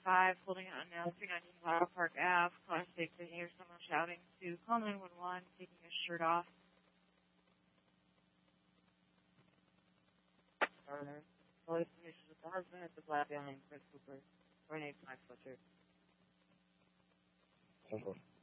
5, holding it unannounced, 319 Flower Park Ave. Caller states they hear someone shouting to call 911, taking his shirt off. Coroner. Police commissioners with the husband at the Black Family, Chris Cooper. 485 Fletcher.